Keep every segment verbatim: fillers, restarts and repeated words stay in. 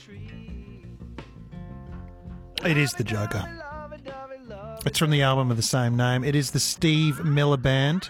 It is the Joker. It's from the album of the same name. It is the Steve Miller Band.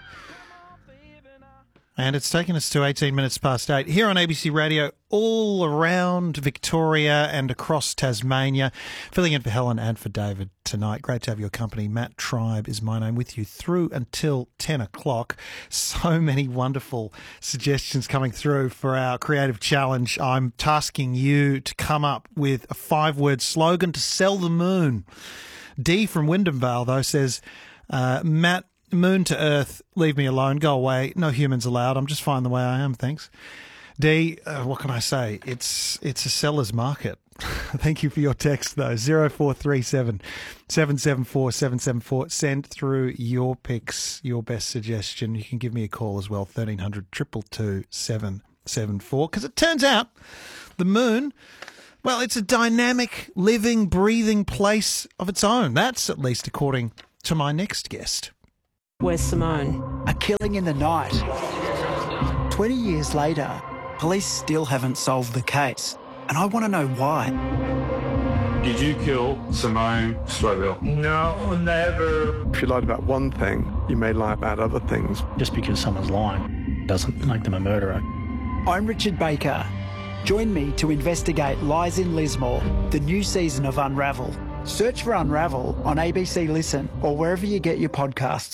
And it's taken us to eighteen minutes past eight here on A B C Radio, all around Victoria and across Tasmania. Filling in for Helen and for David tonight. Great to have your company. Matt Tribe is my name, with you through until ten o'clock. So many wonderful suggestions coming through for our creative challenge. I'm tasking you to come up with a five-word slogan to sell the moon. D from Wyndham Vale, though, says, uh, Matt, moon to earth, leave me alone, go away, no humans allowed, I'm just fine the way I am, thanks. D, uh, what can I say? It's it's a seller's market. Thank you for your text, though. zero four three seven, seven seven four, seven seven four. Send through your picks, your best suggestion. You can give me a call as well, thirteen hundred, two two two, seven seven four. Because it turns out the moon, well, it's a dynamic, living, breathing place of its own. That's at least according to my next guest. Where's Simone? A killing in the night. twenty years later, police still haven't solved the case, and I want to know why. Did you kill Simone Strobel? No, never. If you lied about one thing, you may lie about other things. Just because someone's lying doesn't make them a murderer. I'm Richard Baker. Join me to investigate Lies in Lismore, the new season of Unravel. Search for Unravel on A B C Listen or wherever you get your podcasts.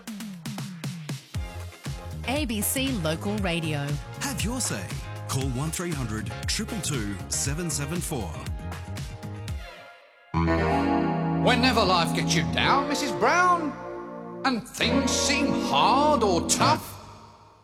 A B C Local Radio. Have your say. Call one three hundred, two two two, seven seven four. Whenever life gets you down, Missus Brown, and things seem hard or tough,